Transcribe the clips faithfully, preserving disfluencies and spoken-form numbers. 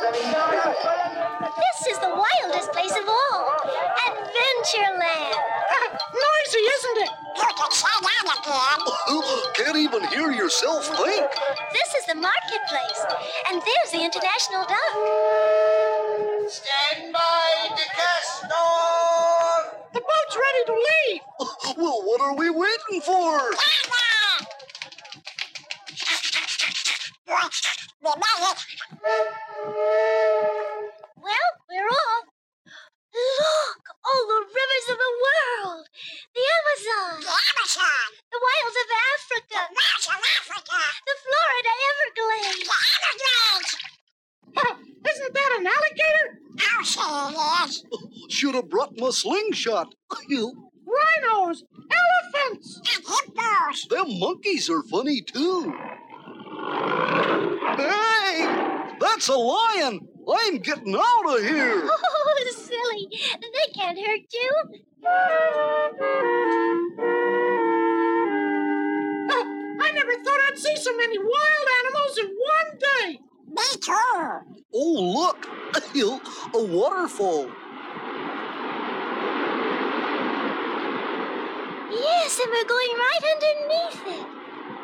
This is the wildest place of all. Adventureland. Noisy, isn't it? You can say that again. Can't even hear yourself think. This is the marketplace. And there's the International Dock. Stand by to cast storm! The boat's ready to leave. Well, what are we waiting for? We made it. Well, we're off. Look, all the rivers of the world. The Amazon. The Amazon. The wilds of Africa. The wilds of Africa. The Florida Everglades. The Everglades. Oh, isn't that an alligator? I'll say it is. Should have brought my slingshot. Rhinos, elephants. And hippos. Them monkeys are funny, too. Hey! That's a lion! I'm getting out of here! Oh, silly. They can't hurt you. Oh, I never thought I'd see so many wild animals in one day. Me too. Oh, look! A waterfall. Yes, and we're going right underneath it.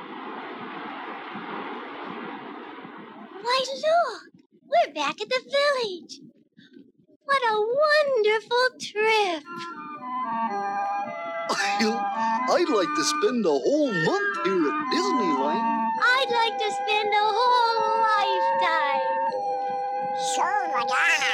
Why, look. We're back at the village. What a wonderful trip. I'd like to spend a whole month here at Disneyland. I'd like to spend a whole lifetime. So would I.